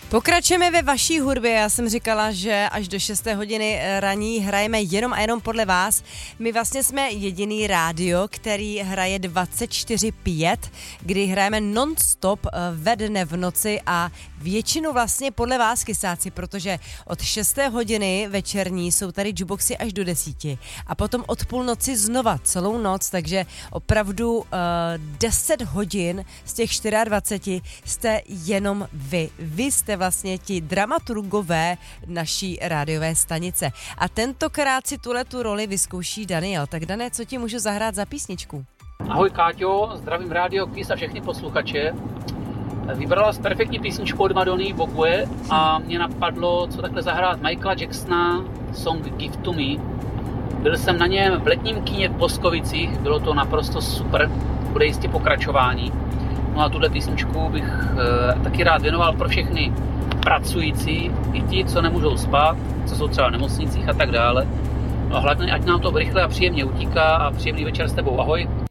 Pokračujeme ve vaší hudbě. Já jsem říkala, že až do 6 hodiny raní hrajeme jenom a jenom podle vás. My vlastně jsme jediný rádio, který hraje 24/5, kdy hrajeme non-stop ve dne v noci a většinu vlastně podle vás, kysáci, protože od 6 hodiny večerní jsou tady jukeboxy až do 10 a potom od půlnoci znova celou noc, takže opravdu 10 hodin z těch 24 jste jenom vy. Vy jste vlastně ti dramaturgové naší rádiové stanice. A tentokrát si tu roli vyzkouší Daniel. Tak Dané, co ti můžu zahrát za písničku? Ahoj Káťo, zdravím Rádio Kiss a všechny posluchače. Vybrala jsi perfektní písničku od Madony Vogue a mě napadlo, co takhle zahrát Michaela Jacksona, song Give to Me. Byl jsem na něm v letním kíně v Boskovicích, bylo to naprosto super, bude jistě pokračování. No a tuhle písničku bych taky rád věnoval pro všechny pracující, i ti, co nemůžou spát, co jsou třeba v nemocnicích a tak dále. No a hlavně, ať nám to rychle a příjemně utíká a příjemný večer s tebou. Ahoj.